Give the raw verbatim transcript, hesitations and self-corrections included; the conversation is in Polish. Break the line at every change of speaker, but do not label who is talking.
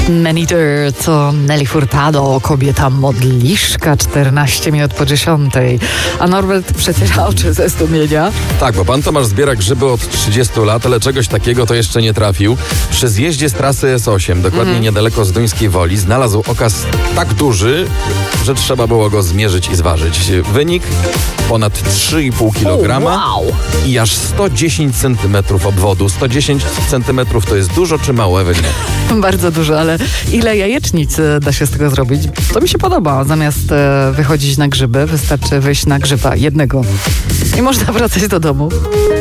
Maneater to Nelly Furtado, kobieta modliszka, czternaście minut po dziesiątej. A Norbert przeciera oczy ze zdumienia.
Tak, bo pan Tomasz zbiera grzyby od trzydziestu lat, ale czegoś takiego to jeszcze nie trafił. Przy zjeździe z trasy S osiem, dokładnie mm. niedaleko Zduńskiej Woli, znalazł okaz tak duży, że trzeba było go zmierzyć i zważyć. Wynik ponad trzy i pół kilograma
oh, wow.
i aż sto dziesięć centymetrów obwodu. sto dziesięć centymetrów to jest dużo czy mało, Ewelina?
Bardzo dużo, ale ile jajecznic da się z tego zrobić? To mi się podoba. Zamiast e, wychodzić na grzyby, wystarczy wyjść na grzyba jednego i można wracać do domu.